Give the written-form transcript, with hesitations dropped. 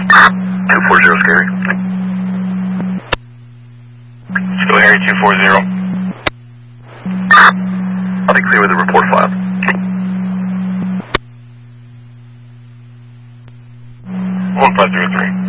240 Scary. Let's go Harry 240. I'll be clear with the report file. 1503.